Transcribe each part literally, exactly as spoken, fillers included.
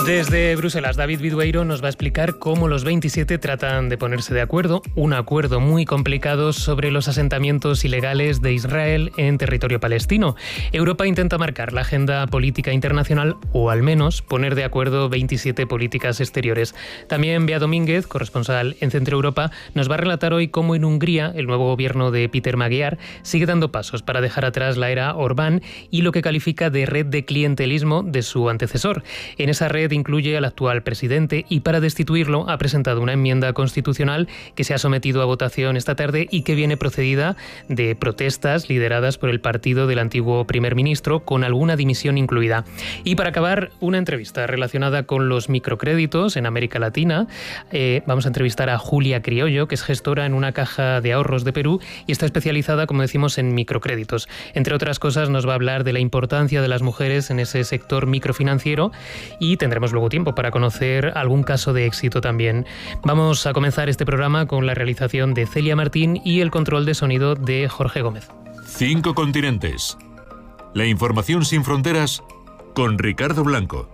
Desde Bruselas, David Bidueiro nos va a explicar cómo los veintisiete tratan de ponerse de acuerdo, un acuerdo muy complicado sobre los asentamientos ilegales de Israel en territorio palestino. Europa intenta marcar la agenda política internacional o al menos poner de acuerdo veintisiete políticas exteriores. También Bea Domínguez, corresponsal en Centro Europa, nos va a relatar hoy cómo en Hungría el nuevo gobierno de Peter Magyar sigue dando pasos para dejar atrás la era Orbán y lo que califica de red de clientelismo de su antecesor. En esa red incluye al actual presidente y para destituirlo ha presentado una enmienda constitucional que se ha sometido a votación esta tarde y que viene procedida de protestas lideradas por el partido del antiguo primer ministro, con alguna dimisión incluida. Y para acabar, una entrevista relacionada con los microcréditos en América Latina. Eh, vamos a entrevistar a Julia Criollo, que es gestora en una caja de ahorros de Perú y está especializada, como decimos, en microcréditos. Entre otras cosas, nos va a hablar de la importancia de las mujeres en ese sector microfinanciero y tendremos luego tiempo para conocer algún caso de éxito también. Vamos a comenzar este programa con la realización de Celia Martín y el control de sonido de Jorge Gómez. Cinco continentes. La información sin fronteras con Ricardo Blanco.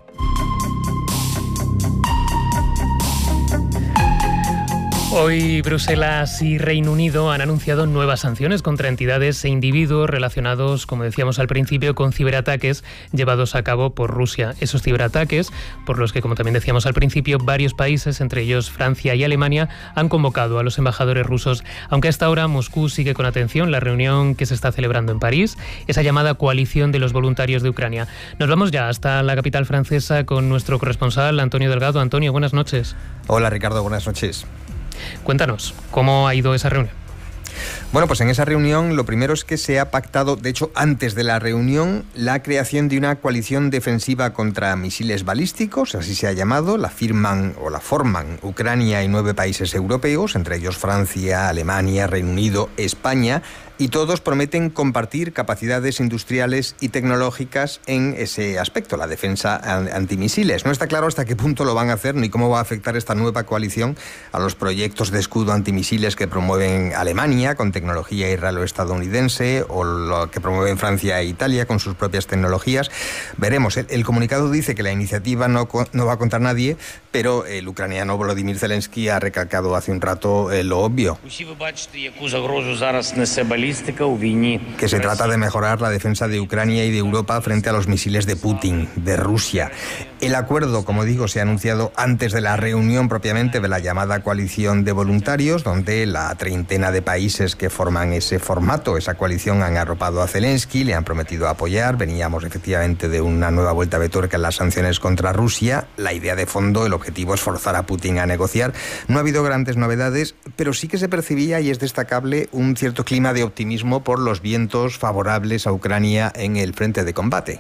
Hoy Bruselas y Reino Unido han anunciado nuevas sanciones contra entidades e individuos relacionados, como decíamos al principio, con ciberataques llevados a cabo por Rusia. Esos ciberataques, por los que, como también decíamos al principio, varios países, entre ellos Francia y Alemania, han convocado a los embajadores rusos. Aunque hasta ahora Moscú sigue con atención la reunión que se está celebrando en París, esa llamada coalición de los voluntarios de Ucrania. Nos vamos ya hasta la capital francesa con nuestro corresponsal Antonio Delgado. Antonio, buenas noches. Hola Ricardo, buenas noches. Cuéntanos, ¿cómo ha ido esa reunión? Bueno, pues en esa reunión lo primero es que se ha pactado, de hecho antes de la reunión, la creación de una coalición defensiva contra misiles balísticos, así se ha llamado. La firman o la forman Ucrania y nueve países europeos, entre ellos Francia, Alemania, Reino Unido, España, y todos prometen compartir capacidades industriales y tecnológicas en ese aspecto, la defensa antimisiles. No está claro hasta qué punto lo van a hacer ni cómo va a afectar esta nueva coalición a los proyectos de escudo antimisiles que promueven Alemania con tecnología israelo-estadounidense o lo que promueven Francia e Italia con sus propias tecnologías. Veremos. El, el comunicado dice que la iniciativa no, no va contra nadie, pero el ucraniano Volodymyr Zelensky ha recalcado hace un rato eh, lo obvio. Que se trata de mejorar la defensa de Ucrania y de Europa frente a los misiles de Putin, de Rusia. El acuerdo, como digo, se ha anunciado antes de la reunión propiamente de la llamada coalición de voluntarios, donde la treintena de países que forman ese formato, esa coalición, han arropado a Zelensky, le han prometido apoyar. Veníamos efectivamente de una nueva vuelta de tuerca en las sanciones contra Rusia. La idea de fondo, el objetivo es forzar a Putin a negociar. No ha habido grandes novedades, pero sí que se percibía, y es destacable, un cierto clima de optimismo por los vientos favorables a Ucrania en el frente de combate.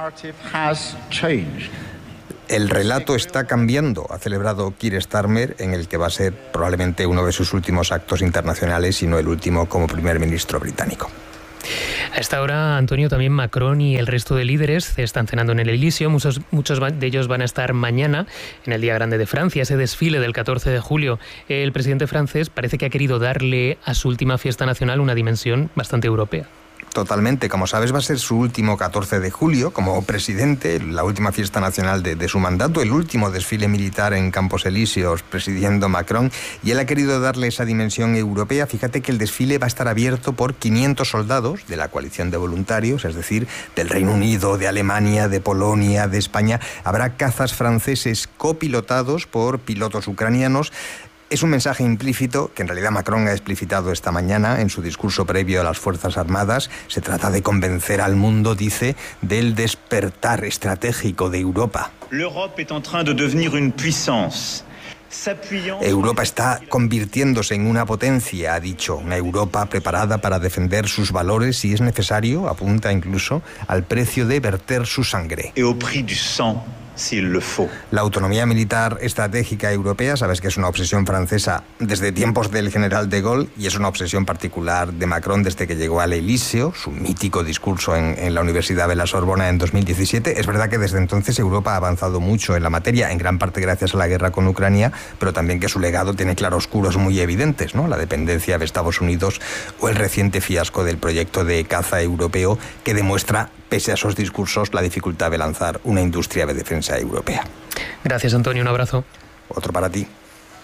El relato está cambiando, ha celebrado Keir Starmer, en el que va a ser probablemente uno de sus últimos actos internacionales, y no el último como primer ministro británico. A esta hora, Antonio, también Macron y el resto de líderes están cenando en el Elíseo. Muchos, muchos de ellos van a estar mañana en el Día Grande de Francia, ese desfile del catorce de julio. El presidente francés parece que ha querido darle a su última fiesta nacional una dimensión bastante europea. Totalmente. Como sabes, va a ser su último catorce de julio como presidente, la última fiesta nacional de, de su mandato, el último desfile militar en Campos Elíseos presidiendo Macron, y él ha querido darle esa dimensión europea. Fíjate que el desfile va a estar abierto por quinientos soldados de la coalición de voluntarios, es decir, del Reino Unido, de Alemania, de Polonia, de España. Habrá cazas franceses copilotados por pilotos ucranianos. Es un mensaje implícito que en realidad Macron ha explicitado esta mañana en su discurso previo a las Fuerzas Armadas. Se trata de convencer al mundo, dice, del despertar estratégico de Europa. L'Europe est en train de devenir une puissance. Europa está convirtiéndose en una potencia, ha dicho, una Europa preparada para defender sus valores si es necesario, apunta incluso, al precio de verter su sangre. Et au prix du sang. La autonomía militar estratégica europea, sabes que es una obsesión francesa desde tiempos del general de Gaulle, y es una obsesión particular de Macron desde que llegó al Elíseo, su mítico discurso en, en la Universidad de la Sorbona en dos mil diecisiete. Es verdad que desde entonces Europa ha avanzado mucho en la materia, en gran parte gracias a la guerra con Ucrania, pero también que su legado tiene claroscuros muy evidentes, ¿no? La dependencia de Estados Unidos o el reciente fiasco del proyecto de caza europeo, que demuestra, pese a esos discursos, la dificultad de lanzar una industria de defensa europea. Gracias, Antonio. Un abrazo. Otro para ti.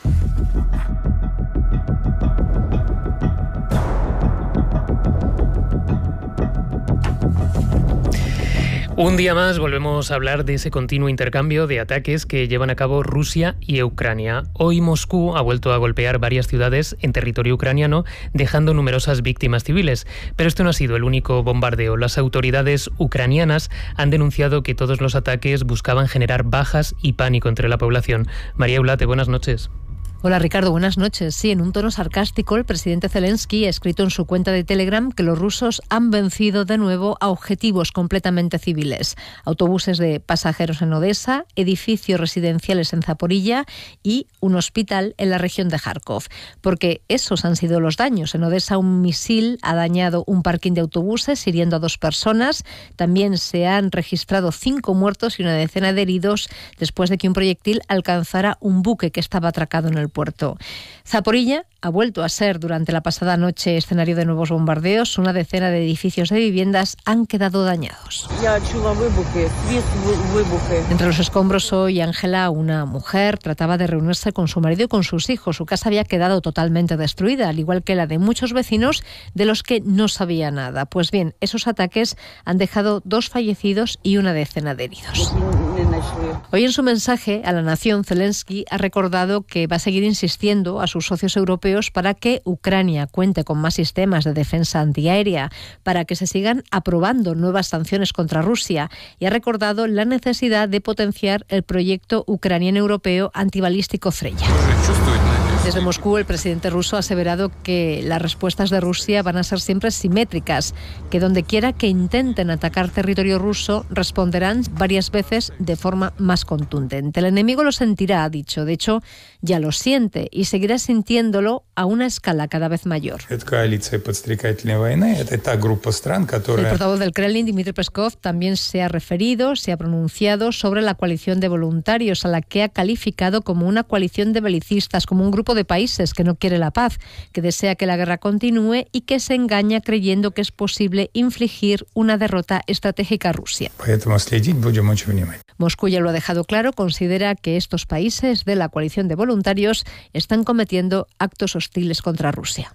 Un día más volvemos a hablar de ese continuo intercambio de ataques que llevan a cabo Rusia y Ucrania. Hoy Moscú ha vuelto a golpear varias ciudades en territorio ucraniano, dejando numerosas víctimas civiles. Pero este no ha sido el único bombardeo. Las autoridades ucranianas han denunciado que todos los ataques buscaban generar bajas y pánico entre la población. María Eulate, buenas noches. Hola Ricardo, buenas noches. Sí, en un tono sarcástico, el presidente Zelensky ha escrito en su cuenta de Telegram que los rusos han vencido de nuevo a objetivos completamente civiles. Autobuses de pasajeros en Odessa, edificios residenciales en Zaporilla y un hospital en la región de Kharkov. Porque esos han sido los daños. En Odessa un misil ha dañado un parking de autobuses, hiriendo a dos personas. También se han registrado cinco muertos y una decena de heridos después de que un proyectil alcanzara un buque que estaba atracado en el puerto. Zaporilla ha vuelto a ser durante la pasada noche escenario de nuevos bombardeos. Una decena de edificios de viviendas han quedado dañados. Entre los escombros hoy, Ángela, una mujer, trataba de reunirse con su marido y con sus hijos. Su casa había quedado totalmente destruida, al igual que la de muchos vecinos de los que no sabía nada. Pues bien, esos ataques han dejado dos fallecidos y una decena de heridos. Hoy en su mensaje a la nación, Zelensky ha recordado que va a seguir insistiendo a sus socios europeos para que Ucrania cuente con más sistemas de defensa antiaérea, para que se sigan aprobando nuevas sanciones contra Rusia, y ha recordado la necesidad de potenciar el proyecto ucraniano europeo antibalístico Freya. Desde Moscú, el presidente ruso ha aseverado que las respuestas de Rusia van a ser siempre simétricas, que donde quiera que intenten atacar territorio ruso, responderán varias veces de forma más contundente. El enemigo lo sentirá, ha dicho. De hecho, ya lo siente y seguirá sintiéndolo a una escala cada vez mayor. El portavoz del Kremlin, Dmitry Peskov, también se ha referido, se ha pronunciado sobre la coalición de voluntarios, a la que ha calificado como una coalición de belicistas, como un grupo de países que no quiere la paz, que desea que la guerra continúe y que se engaña creyendo que es posible infligir una derrota estratégica a Rusia. Moscú ya lo ha dejado claro, considera que estos países de la coalición de voluntarios están cometiendo actos hostiles contra Rusia.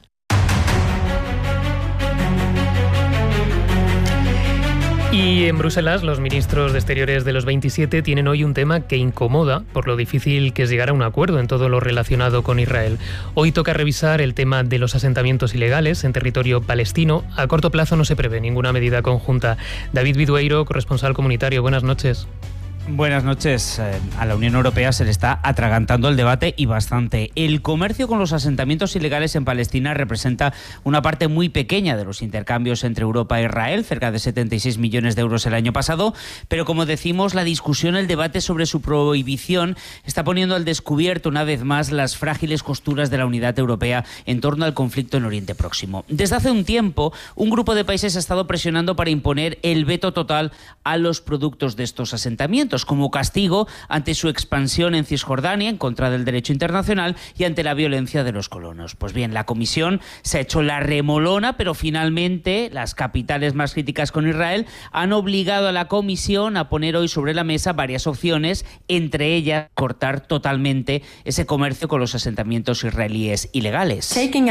Y en Bruselas, los ministros de Exteriores de los veintisiete tienen hoy un tema que incomoda por lo difícil que es llegar a un acuerdo en todo lo relacionado con Israel. Hoy toca revisar el tema de los asentamientos ilegales en territorio palestino. A corto plazo no se prevé ninguna medida conjunta. David Vidueiro, corresponsal comunitario, buenas noches. Buenas noches. A la Unión Europea se le está atragantando el debate y bastante. El comercio con los asentamientos ilegales en Palestina representa una parte muy pequeña de los intercambios entre Europa e Israel, cerca de setenta y seis millones de euros el año pasado, pero como decimos, la discusión, el debate sobre su prohibición está poniendo al descubierto una vez más las frágiles costuras de la unidad europea en torno al conflicto en Oriente Próximo. Desde hace un tiempo, un grupo de países ha estado presionando para imponer el veto total a los productos de estos asentamientos, como castigo ante su expansión en Cisjordania, en contra del derecho internacional y ante la violencia de los colonos. Pues bien, la Comisión se ha hecho la remolona, pero finalmente las capitales más críticas con Israel han obligado a la Comisión a poner hoy sobre la mesa varias opciones, entre ellas cortar totalmente ese comercio con los asentamientos israelíes ilegales.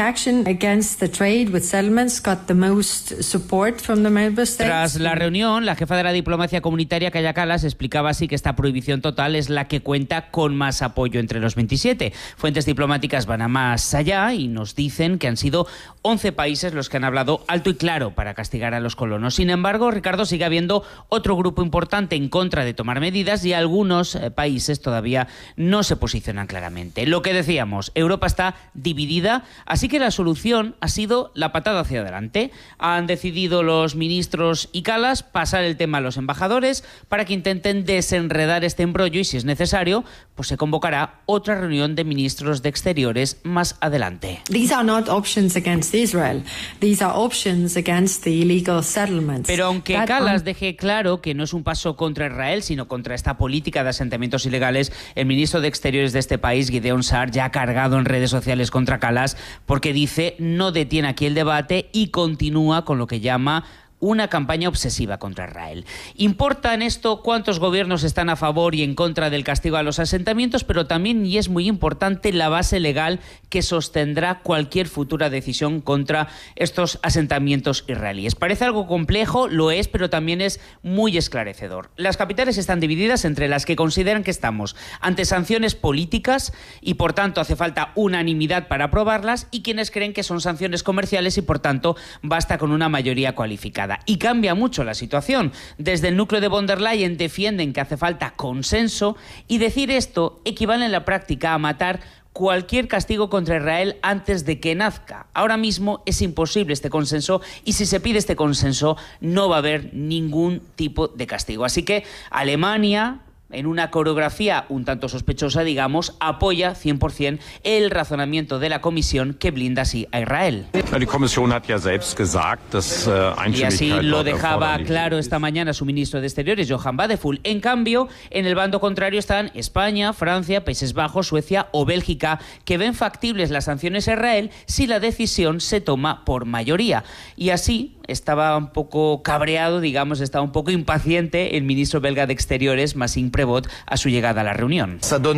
Tras la reunión, la jefa de la diplomacia comunitaria, Kaja Kallas, explicaba así que esta prohibición total es la que cuenta con más apoyo entre los veintisiete. Fuentes diplomáticas van a más allá y nos dicen que han sido once países los que han hablado alto y claro para castigar a los colonos. Sin embargo, Ricardo, sigue habiendo otro grupo importante en contra de tomar medidas y algunos eh, países todavía no se posicionan claramente. Lo que decíamos, Europa está dividida, así que la solución ha sido la patada hacia adelante. Han decidido los ministros y Kallas pasar el tema a los embajadores para que intenten desenredar este embrollo y, si es necesario, pues se convocará otra reunión de ministros de Exteriores más adelante. Pero aunque Kallas deje claro que no es un paso contra Israel, sino contra esta política de asentamientos ilegales, el ministro de Exteriores de este país, Gideon Saar, ya ha cargado en redes sociales contra Kallas porque dice no detiene aquí el debate y continúa con lo que llama una campaña obsesiva contra Israel. Importa en esto cuántos gobiernos están a favor y en contra del castigo a los asentamientos, pero también, y es muy importante, la base legal que sostendrá cualquier futura decisión contra estos asentamientos israelíes. Parece algo complejo, lo es, pero también es muy esclarecedor. Las capitales están divididas entre las que consideran que estamos ante sanciones políticas y por tanto hace falta unanimidad para aprobarlas, y quienes creen que son sanciones comerciales y por tanto basta con una mayoría cualificada. Y cambia mucho la situación. Desde el núcleo de von der Leyen defienden que hace falta consenso, y decir esto equivale en la práctica a matar cualquier castigo contra Israel antes de que nazca. Ahora mismo es imposible este consenso, y si se pide este consenso no va a haber ningún tipo de castigo. Así que Alemania, en una coreografía un tanto sospechosa, digamos, apoya cien por cien el razonamiento de la Comisión, que blinda así a Israel. Y así lo dejaba claro esta mañana su ministro de Exteriores, Johan Wadephul. En cambio, en el bando contrario están España, Francia, Países Bajos, Suecia o Bélgica, que ven factibles las sanciones a Israel si la decisión se toma por mayoría. Y así estaba un poco cabreado, digamos, estaba un poco impaciente el ministro belga de Exteriores, Maxime Prévost, a su llegada a la reunión.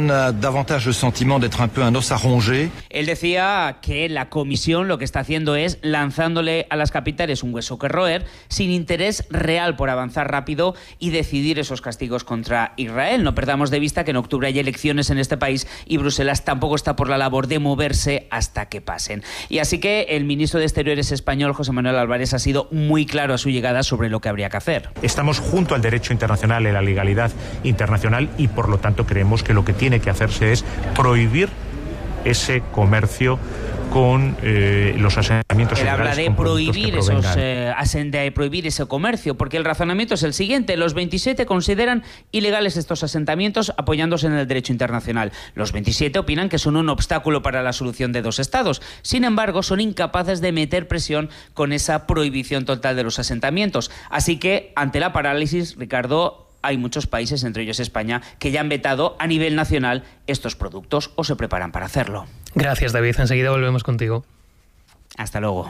Él decía que la Comisión lo que está haciendo es lanzándole a las capitales un hueso que roer, sin interés real por avanzar rápido y decidir esos castigos contra Israel. No perdamos de vista que en octubre hay elecciones en este país y Bruselas tampoco está por la labor de moverse hasta que pasen. Y así que el ministro de Exteriores español, José Manuel Álvarez, ha sido muy claro a su llegada sobre lo que habría que hacer. Estamos junto al derecho internacional y la legalidad internacional, y por lo tanto creemos que lo que tiene que hacerse es prohibir ese comercio con eh, los asentamientos Él ilegales. habla de prohibir, esos, eh, de prohibir ese comercio, porque el razonamiento es el siguiente. Los veintisiete consideran ilegales estos asentamientos apoyándose en el derecho internacional. Los veintisiete opinan que son un obstáculo para la solución de dos estados. Sin embargo, son incapaces de meter presión con esa prohibición total de los asentamientos. Así que, ante la parálisis, Ricardo, hay muchos países, entre ellos España, que ya han vetado a nivel nacional estos productos o se preparan para hacerlo. Gracias, David. Enseguida volvemos contigo. Hasta luego.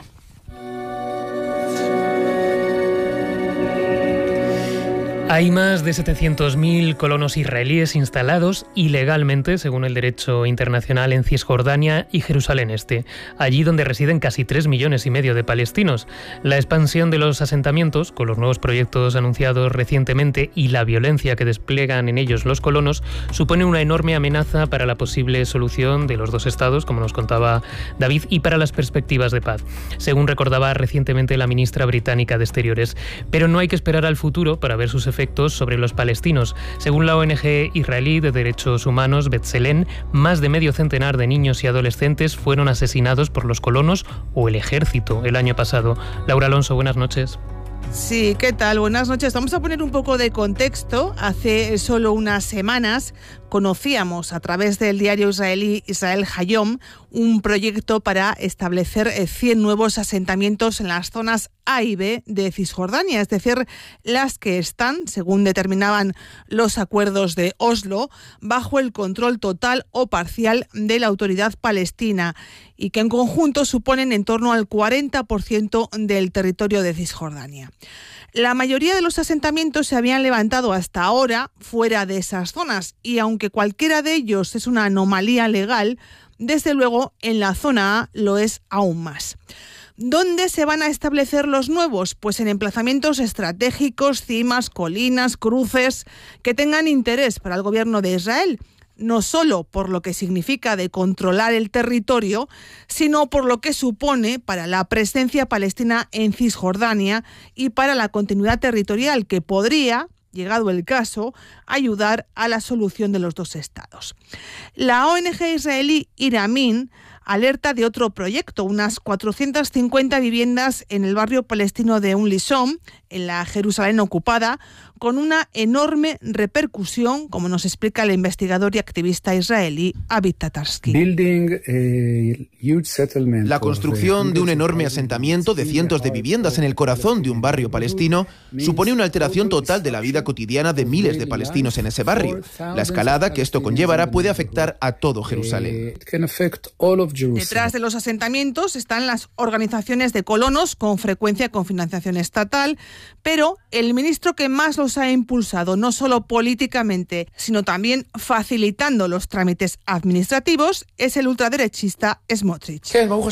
Hay más de setecientos mil colonos israelíes instalados ilegalmente, según el derecho internacional, en Cisjordania y Jerusalén Este, allí donde residen casi tres millones y medio de palestinos. La expansión de los asentamientos, con los nuevos proyectos anunciados recientemente y la violencia que despliegan en ellos los colonos, supone una enorme amenaza para la posible solución de los dos estados, como nos contaba David, y para las perspectivas de paz, según recordaba recientemente la ministra británica de Exteriores. Pero no hay que esperar al futuro para ver sus efectos efectos sobre los palestinos. Según la O N G israelí de derechos humanos B'Tselem, más de medio centenar de niños y adolescentes fueron asesinados por los colonos o el ejército el año pasado. Laura Alonso, buenas noches. Sí, ¿qué tal? Buenas noches. Vamos a poner un poco de contexto. Hace solo unas semanas conocíamos a través del diario israelí Israel Hayom un proyecto para establecer cien nuevos asentamientos en las zonas A y B de Cisjordania, es decir, las que están, según determinaban los acuerdos de Oslo, bajo el control total o parcial de la autoridad palestina y que en conjunto suponen en torno al cuarenta por ciento del territorio de Cisjordania. La mayoría de los asentamientos se habían levantado hasta ahora fuera de esas zonas y aunque cualquiera de ellos es una anomalía legal, desde luego en la zona A lo es aún más. ¿Dónde se van a establecer los nuevos? Pues en emplazamientos estratégicos, cimas, colinas, cruces que tengan interés para el gobierno de Israel, no solo por lo que significa de controlar el territorio, sino por lo que supone para la presencia palestina en Cisjordania y para la continuidad territorial que podría, llegado el caso, ayudar a la solución de los dos estados. La O N G israelí Iramin alerta de otro proyecto, unas cuatrocientas cincuenta viviendas en el barrio palestino de Un Lishon, en la Jerusalén ocupada, con una enorme repercusión, como nos explica el investigador y activista israelí Avid Tatarsky. La construcción de un enorme asentamiento de cientos de viviendas en el corazón de un barrio palestino supone una alteración total de la vida cotidiana de miles de palestinos en ese barrio. La escalada que esto conllevará puede afectar a todo Jerusalén. Detrás de los asentamientos están las organizaciones de colonos, con frecuencia con financiación estatal, pero el ministro que más los ha impulsado, no solo políticamente, sino también facilitando los trámites administrativos, es el ultraderechista Smotrich,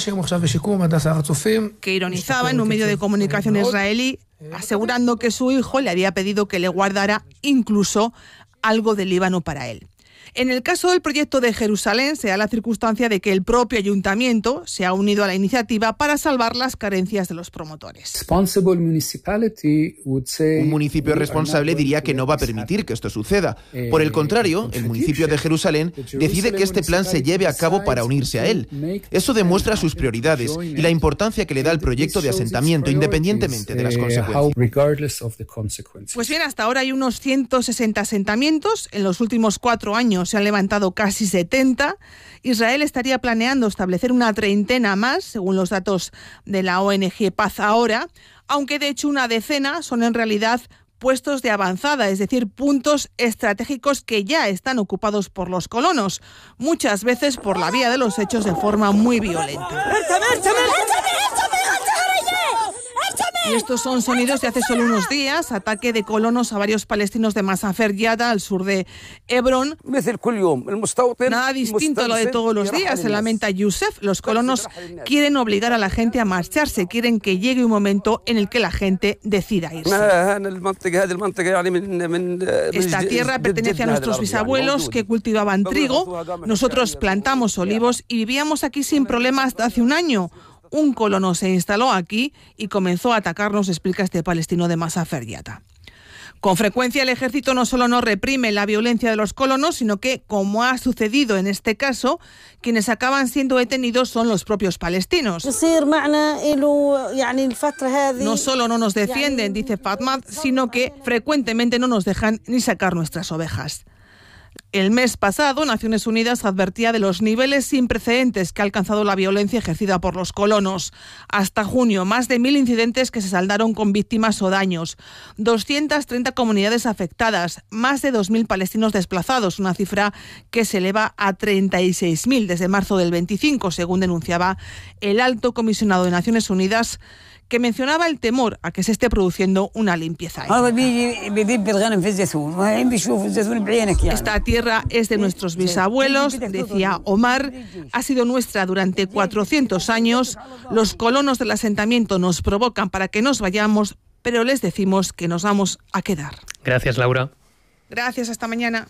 que ironizaba en un medio de comunicación israelí, asegurando que su hijo le había pedido que le guardara incluso algo del Líbano para él. En el caso del proyecto de Jerusalén, se da la circunstancia de que el propio ayuntamiento se ha unido a la iniciativa para salvar las carencias de los promotores. Un municipio responsable diría que no va a permitir que esto suceda. Por el contrario, el municipio de Jerusalén decide que este plan se lleve a cabo para unirse a él. Eso demuestra sus prioridades y la importancia que le da el proyecto de asentamiento, independientemente de las consecuencias. Pues bien, hasta ahora hay unos ciento sesenta asentamientos. En los últimos cuatro años se han levantado casi setenta. Israel estaría planeando establecer una treintena más, según los datos de la O N G Paz Ahora, aunque de hecho una decena son en realidad puestos de avanzada, es decir, puntos estratégicos que ya están ocupados por los colonos, muchas veces por la vía de los hechos de forma muy violenta. Y estos son sonidos de hace solo unos días, ataque de colonos a varios palestinos de Masafer Yada, al sur de Hebrón. Nada distinto a lo de todos los días, se lamenta Youssef. Los colonos quieren obligar a la gente a marcharse, quieren que llegue un momento en el que la gente decida irse. Esta tierra pertenece a nuestros bisabuelos que cultivaban trigo. Nosotros plantamos olivos y vivíamos aquí sin problemas hasta hace un año. Un colono se instaló aquí y comenzó a atacarnos, explica este palestino de Masafer Yada. Con frecuencia el ejército no solo no reprime la violencia de los colonos, sino que, como ha sucedido en este caso, quienes acaban siendo detenidos son los propios palestinos. No solo no nos defienden, dice Fatma, sino que frecuentemente no nos dejan ni sacar nuestras ovejas. El mes pasado, Naciones Unidas advertía de los niveles sin precedentes que ha alcanzado la violencia ejercida por los colonos. Hasta junio, más de mil incidentes que se saldaron con víctimas o daños, doscientas treinta comunidades afectadas, más de dos mil palestinos desplazados, una cifra que se eleva a treinta y seis mil desde marzo del veinticinco, según denunciaba el alto comisionado de Naciones Unidas, que mencionaba el temor a que se esté produciendo una limpieza. Esta tierra es de nuestros bisabuelos, decía Omar, ha sido nuestra durante cuatrocientos años. Los colonos del asentamiento nos provocan para que nos vayamos, pero les decimos que nos vamos a quedar. Gracias, Laura. Gracias, hasta mañana.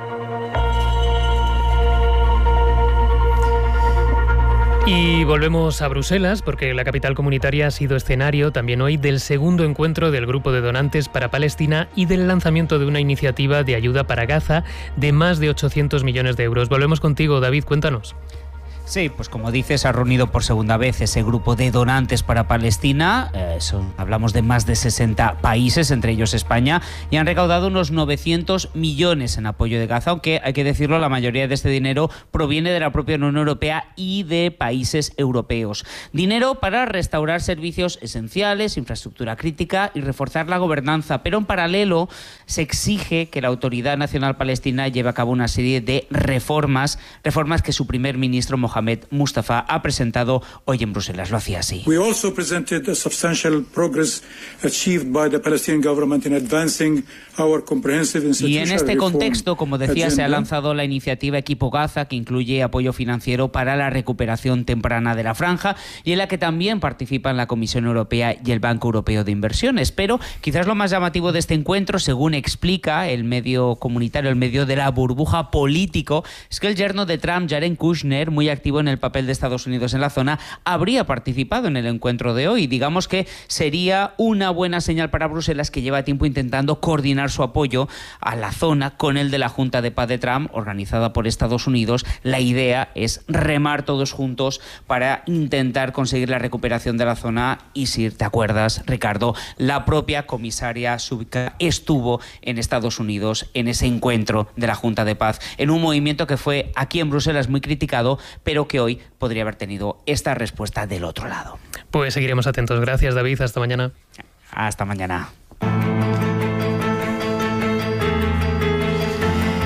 Y volvemos a Bruselas, porque la capital comunitaria ha sido escenario también hoy del segundo encuentro del Grupo de Donantes para Palestina y del lanzamiento de una iniciativa de ayuda para Gaza de más de ochocientos millones de euros. Volvemos contigo, David, cuéntanos. Sí, pues como dices, ha reunido por segunda vez ese grupo de donantes para Palestina. Eh, son, hablamos de más de sesenta países, entre ellos España, y han recaudado unos novecientos millones en apoyo de Gaza, aunque hay que decirlo, la mayoría de este dinero proviene de la propia Unión Europea y de países europeos. Dinero para restaurar servicios esenciales, infraestructura crítica y reforzar la gobernanza, pero en paralelo se exige que la Autoridad Nacional Palestina lleve a cabo una serie de reformas, reformas que su primer ministro Mohamed Mohamed Mustafa ha presentado hoy en Bruselas. Lo hacía así. We also presented a substantial progress achieved by the Palestinian government in advancing our comprehensive institutional Y en este contexto, como decía, agenda. se ha lanzado la iniciativa Equipo Gaza, que incluye apoyo financiero para la recuperación temprana de la franja y en la que también participan la Comisión Europea y el Banco Europeo de Inversiones. Pero quizás lo más llamativo de este encuentro, según explica el medio comunitario, el medio de la burbuja político, es que el yerno de Trump, Jared Kushner, muy activo en el papel de Estados Unidos en la zona, habría participado en el encuentro de hoy. Digamos que sería una buena señal para Bruselas, que lleva tiempo intentando coordinar su apoyo a la zona con el de la Junta de Paz de Trump, organizada por Estados Unidos. La idea es remar todos juntos para intentar conseguir la recuperación de la zona. Y si te acuerdas, Ricardo, la propia comisaria Šuica estuvo en Estados Unidos en ese encuentro de la Junta de Paz, en un movimiento que fue aquí en Bruselas muy criticado, pero que hoy podría haber tenido esta respuesta del otro lado. Pues seguiremos atentos. Gracias, David. Hasta mañana. Hasta mañana.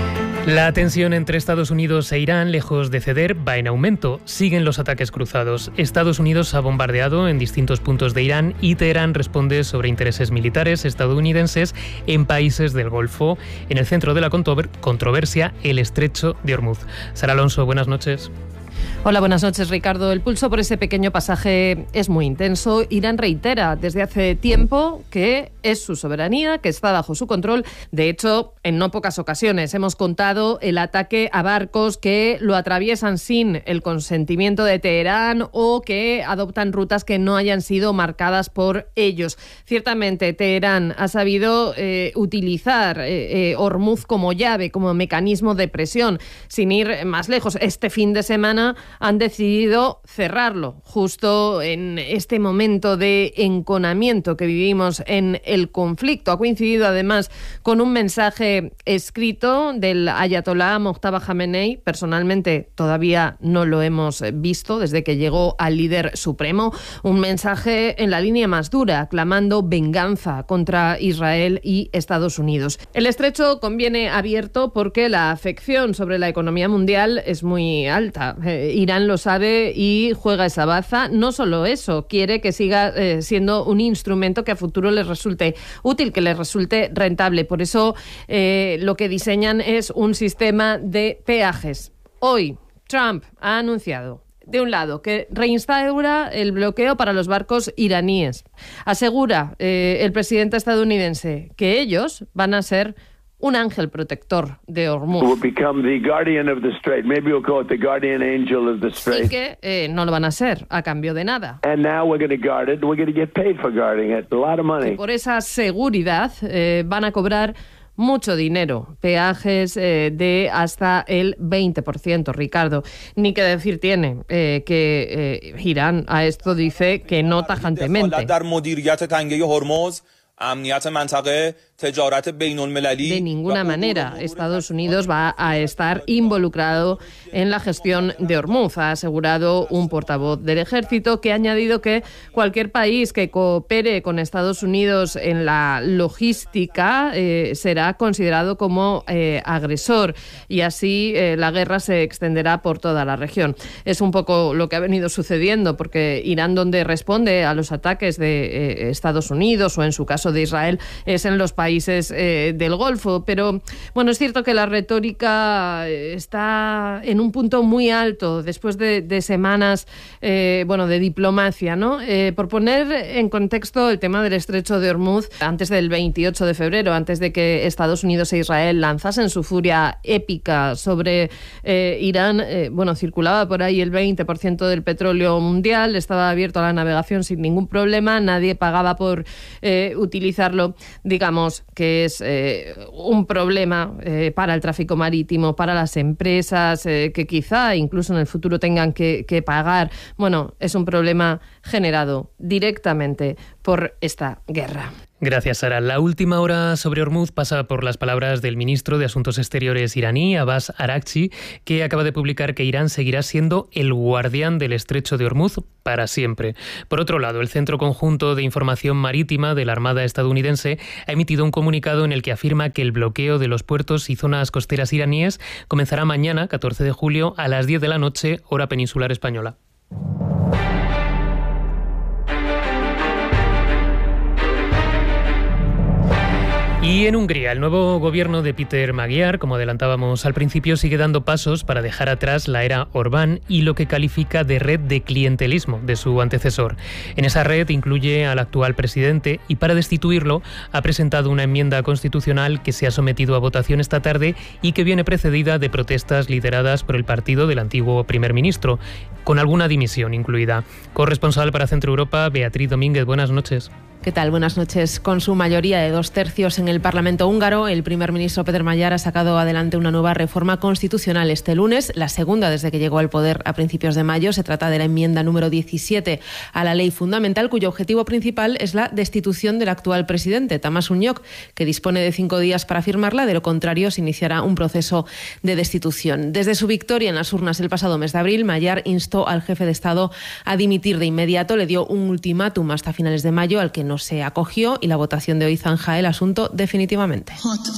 La tensión entre Estados Unidos e Irán, lejos de ceder, va en aumento. Siguen los ataques cruzados. Estados Unidos ha bombardeado en distintos puntos de Irán y Teherán responde sobre intereses militares estadounidenses en países del Golfo. En el centro de la controversia, el estrecho de Hormuz. Sara Alonso, buenas noches. Hola, buenas noches, Ricardo. El pulso por ese pequeño pasaje es muy intenso. Irán reitera desde hace tiempo que es su soberanía, que está bajo su control. De hecho, en no pocas ocasiones hemos contado el ataque a barcos que lo atraviesan sin el consentimiento de Teherán o que adoptan rutas que no hayan sido marcadas por ellos. Ciertamente, Teherán ha sabido eh, utilizar eh, eh, Hormuz como llave, como mecanismo de presión. Sin ir más lejos, este fin de semana han decidido cerrarlo justo en este momento de enconamiento que vivimos en el conflicto. Ha coincidido además con un mensaje escrito del ayatolá Mojtaba Khamenei. Personalmente todavía no lo hemos visto desde que llegó al líder supremo. Un mensaje en la línea más dura, clamando venganza contra Israel y Estados Unidos. El estrecho conviene abierto porque la afección sobre la economía mundial es muy alta. Eh, Irán lo sabe y juega esa baza. No solo eso, quiere que siga eh, siendo un instrumento que a futuro les resulte útil, que les resulte rentable. Por eso eh, lo que diseñan es un sistema de peajes. Hoy, Trump ha anunciado, de un lado, que reinstaura el bloqueo para los barcos iraníes. Asegura eh, el presidente estadounidense que ellos van a ser un ángel protector de Hormuz. Y que eh, no lo van a ser a cambio de nada. Y por esa seguridad eh, van a cobrar mucho dinero, peajes eh, de hasta el veinte por ciento, Ricardo. Ni que decir tiene eh, que eh, Irán a esto dice que no tajantemente. De ninguna manera Estados Unidos va a estar involucrado en la gestión de Hormuz, ha asegurado un portavoz del ejército, que ha añadido que cualquier país que coopere con Estados Unidos en la logística eh, será considerado como eh, agresor y así eh, la guerra se extenderá por toda la región. Es un poco lo que ha venido sucediendo, porque Irán, donde responde a los ataques de eh, Estados Unidos o en su caso de Israel, es en los países eh, del Golfo. Pero bueno, es cierto que la retórica está en un punto muy alto después de, de semanas eh, bueno, de diplomacia, ¿no? Eh, por poner en contexto el tema del estrecho de Hormuz, antes del veintiocho de febrero, antes de que Estados Unidos e Israel lanzasen su furia épica sobre eh, Irán, eh, bueno, circulaba por ahí el veinte por ciento del petróleo mundial, estaba abierto a la navegación sin ningún problema, nadie pagaba por eh, utilizarlo. Digamos que es eh, un problema eh, para el tráfico marítimo, para las empresas eh, que quizá incluso en el futuro tengan que, que pagar. Bueno, es un problema generado directamente por esta guerra. Gracias, Sara. La última hora sobre Hormuz pasa por las palabras del ministro de Asuntos Exteriores iraní, Abbas Araghchi, que acaba de publicar que Irán seguirá siendo el guardián del estrecho de Hormuz para siempre. Por otro lado, el Centro Conjunto de Información Marítima de la Armada estadounidense ha emitido un comunicado en el que afirma que el bloqueo de los puertos y zonas costeras iraníes comenzará mañana, catorce de julio, a las diez de la noche, hora peninsular española. Y en Hungría, el nuevo gobierno de Péter Magyar, como adelantábamos al principio, sigue dando pasos para dejar atrás la era Orbán y lo que califica de red de clientelismo de su antecesor. En esa red incluye al actual presidente y para destituirlo ha presentado una enmienda constitucional que se ha sometido a votación esta tarde y que viene precedida de protestas lideradas por el partido del antiguo primer ministro, con alguna dimisión incluida. Corresponsal para Centro Europa, Beatriz Domínguez, buenas noches. ¿Qué tal? Buenas noches. Con su mayoría de dos tercios en el Parlamento húngaro, el primer ministro Péter Magyar ha sacado adelante una nueva reforma constitucional este lunes, la segunda desde que llegó al poder a principios de mayo. Se trata de la enmienda número diecisiete a la ley fundamental, cuyo objetivo principal es la destitución del actual presidente, Tamás Unyok, que dispone de cinco días para firmarla. De lo contrario, se iniciará un proceso de destitución. Desde su victoria en las urnas el pasado mes de abril, Magyar instó al jefe de Estado a dimitir de inmediato. Le dio un ultimátum hasta finales de mayo al que no se acogió y la votación de hoy zanja el asunto definitivamente.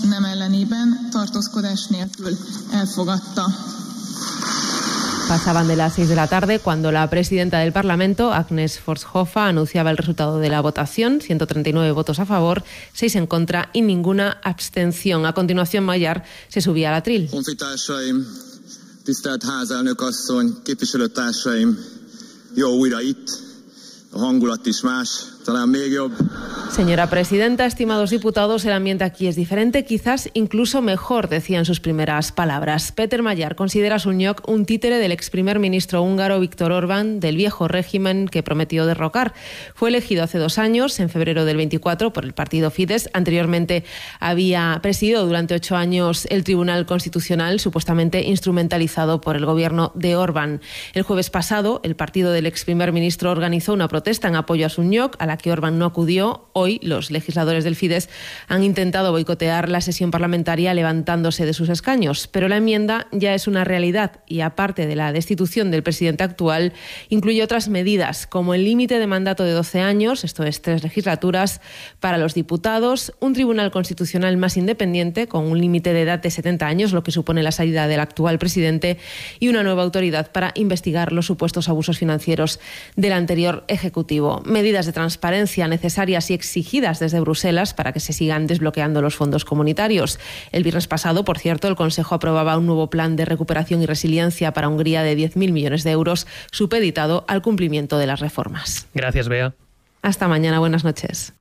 Pasaban de las seis de la tarde cuando la presidenta del Parlamento, Agnes Forshofa, anunciaba el resultado de la votación: ciento treinta y nueve votos a favor, seis en contra y ninguna abstención. A continuación, Mayar se subía al atril. Tisztelt házelnök asszony, képviselőtársaim, jó újra itt, a hangulat is más, talán még jobb. Señora presidenta, estimados diputados, el ambiente aquí es diferente, quizás incluso mejor, decía en sus primeras palabras. Peter Mayar considera a Sunyok un títere del ex primer ministro húngaro Viktor Orbán, del viejo régimen que prometió derrocar. Fue elegido hace dos años, en febrero del veinticuatro, por el partido Fidesz. Anteriormente había presidido durante ocho años el Tribunal Constitucional, supuestamente instrumentalizado por el gobierno de Orbán. El jueves pasado, el partido del ex primer ministro organizó una protesta en apoyo a Sunyok, a la que Orbán no acudió. Hoy, los legisladores del Fidesz han intentado boicotear la sesión parlamentaria levantándose de sus escaños, pero la enmienda ya es una realidad y, aparte de la destitución del presidente actual, incluye otras medidas, como el límite de mandato de doce años, esto es tres legislaturas, para los diputados, un tribunal constitucional más independiente, con un límite de edad de setenta años, lo que supone la salida del actual presidente, y una nueva autoridad para investigar los supuestos abusos financieros del anterior ejecutivo. Medidas de transparencia necesarias y exigidas desde Bruselas para que se sigan desbloqueando los fondos comunitarios. El viernes pasado, por cierto, el Consejo aprobaba un nuevo plan de recuperación y resiliencia para Hungría de diez mil millones de euros, supeditado al cumplimiento de las reformas. Gracias, Bea. Hasta mañana, buenas noches.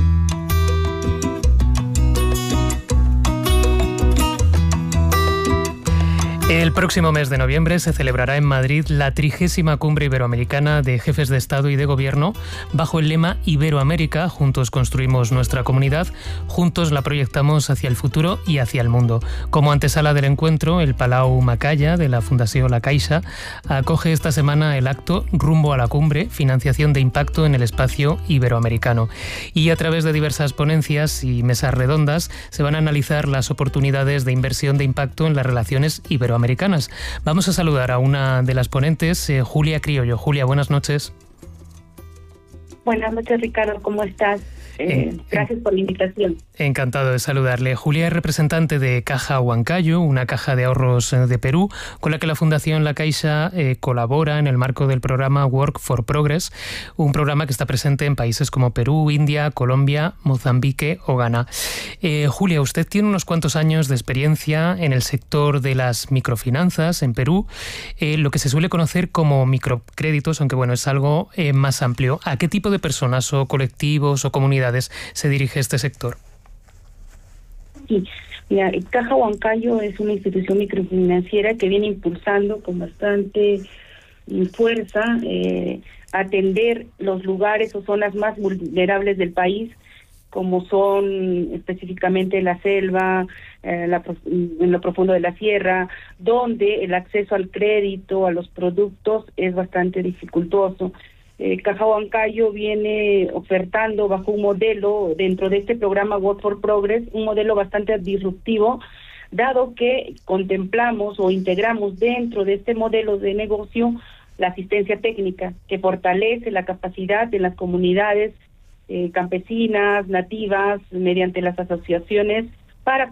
El próximo mes de noviembre se celebrará en Madrid la trigésima cumbre iberoamericana de jefes de Estado y de Gobierno bajo el lema Iberoamérica, juntos construimos nuestra comunidad, juntos la proyectamos hacia el futuro y hacia el mundo. Como antesala del encuentro, el Palau Macaya de la Fundació La Caixa acoge esta semana el acto Rumbo a la Cumbre, financiación de impacto en el espacio iberoamericano. Y a través de diversas ponencias y mesas redondas se van a analizar las oportunidades de inversión de impacto en las relaciones iberoamericanas. Americanas. Vamos a saludar a una de las ponentes, eh, Julia Criollo. Julia, buenas noches. Buenas noches, Ricardo, ¿cómo estás? Eh, eh, gracias por la invitación. Encantado de saludarle. Julia es representante de Caja Huancayo, una caja de ahorros de Perú, con la que la Fundación La Caixa eh, colabora en el marco del programa Work for Progress, un programa que está presente en países como Perú, India, Colombia, Mozambique o Ghana. Eh, Julia, usted tiene unos cuantos años de experiencia en el sector de las microfinanzas en Perú, eh, lo que se suele conocer como microcréditos, aunque bueno, es algo eh, más amplio. ¿A qué tipo de personas o colectivos o comunidades se dirige este sector? Sí, mira, Caja Huancayo es una institución microfinanciera que viene impulsando con bastante fuerza eh, atender los lugares o zonas más vulnerables del país, como son específicamente la selva, eh, la, en lo profundo de la sierra, donde el acceso al crédito, a los productos, es bastante dificultoso. Eh, Caja Huancayo viene ofertando bajo un modelo dentro de este programa Work for Progress, un modelo bastante disruptivo, dado que contemplamos o integramos dentro de este modelo de negocio la asistencia técnica, que fortalece la capacidad de las comunidades eh, campesinas, nativas, mediante las asociaciones, para